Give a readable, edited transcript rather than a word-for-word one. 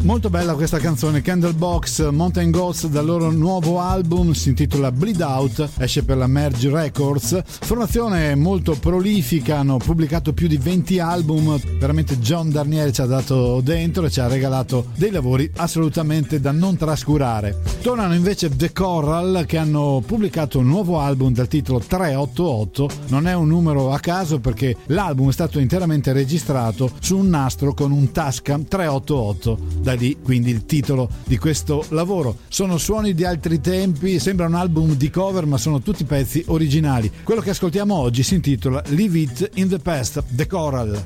Molto bella questa canzone, Candlebox, Mountain Goats, dal loro nuovo album, si intitola Bleed Out, esce per la Merge Records. Formazione molto prolifica, hanno pubblicato più di 20 album, veramente John Darnielle ci ha dato dentro e ci ha regalato dei lavori assolutamente da non trascurare. Tornano invece The Coral, che hanno pubblicato un nuovo album dal titolo 388, non è un numero a caso perché l'album è stato interamente registrato su un nastro con un Tascam 388, da lì quindi il titolo di questo lavoro. Sono suoni di altri tempi, sembra un album di cover ma sono tutti pezzi originali. Quello che ascoltiamo oggi si intitola Leave It in the Past, The Coral.